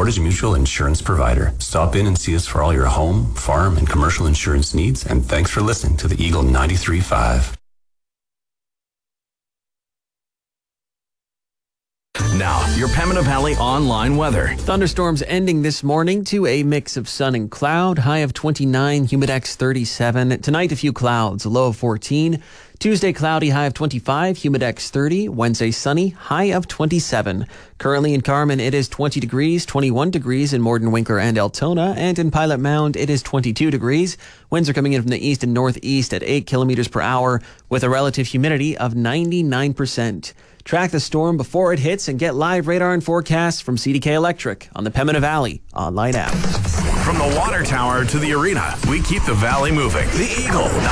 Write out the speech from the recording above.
Portage Mutual Insurance Provider. Stop in and see us for all your home, farm, and commercial insurance needs, and thanks for listening to the Eagle 93.5. Now, your Pembina Valley online weather. Thunderstorms ending this morning to a mix of sun and cloud. High of 29, humidex 37. Tonight, a few clouds, a low of 14. Tuesday, cloudy, high of 25, humidex 30. Wednesday, sunny, high of 27. Currently in Carman, it is 20 degrees, 21 degrees in Morden, Winkler, and Altona. And in Pilot Mound, it is 22 degrees. Winds are coming in from the east and northeast at 8 kilometers per hour with a relative humidity of 99%. Track the storm before it hits and get live radar and forecasts from CDK Electric on the Pembina Valley online app. From the water tower to the arena, we keep the valley moving. The Eagle